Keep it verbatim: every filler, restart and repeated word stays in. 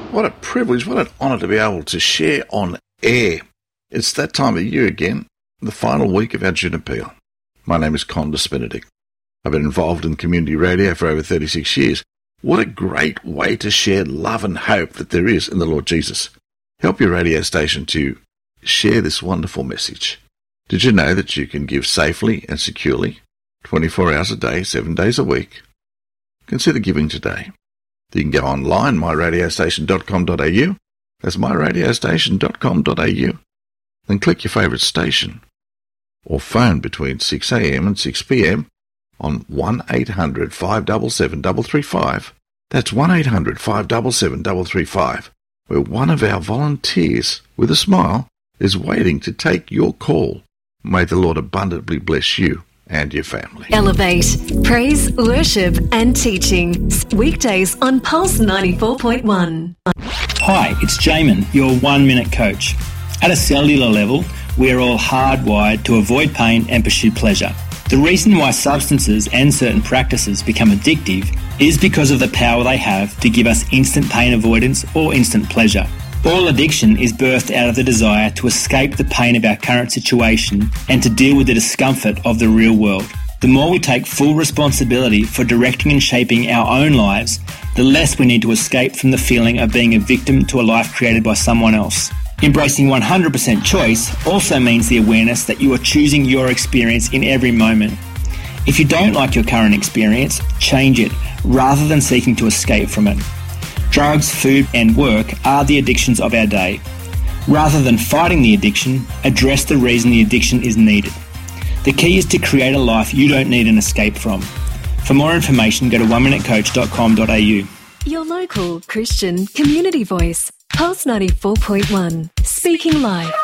What a privilege, what an honour to be able to share on air. It's that time of year again, the final week of our June Appeal. My name is Condis Benedict. I've been involved in community radio for over thirty-six years. What a great way to share love and hope that there is in the Lord Jesus. Help your radio station to share this wonderful message. Did you know that you can give safely and securely, twenty-four hours a day, seven days a week? Consider giving today. You can go online, my radio station dot com dot a u. That's my radio station dot com dot a u. Then click your favourite station. Or phone between six a m and six p m on one eight hundred five seven seven three three five. That's one eight hundred five seven seven three three five, where one of our volunteers, with a smile, is waiting to take your call. May the Lord abundantly bless you and your family. Elevate, praise, worship and teaching. Weekdays on Pulse ninety-four point one. Hi, it's Jamin, your one-minute coach. At a cellular level, we are all hardwired to avoid pain and pursue pleasure. The reason why substances and certain practices become addictive is because of the power they have to give us instant pain avoidance or instant pleasure. All addiction is birthed out of the desire to escape the pain of our current situation and to deal with the discomfort of the real world. The more we take full responsibility for directing and shaping our own lives, the less we need to escape from the feeling of being a victim to a life created by someone else. Embracing one hundred percent choice also means the awareness that you are choosing your experience in every moment. If you don't like your current experience, change it rather than seeking to escape from it. Drugs, food and work are the addictions of our day. Rather than fighting the addiction, address the reason the addiction is needed. The key is to create a life you don't need an escape from. For more information, go to one minute coach dot com dot a u. Your local Christian community voice, Pulse ninety-four point one, speaking live.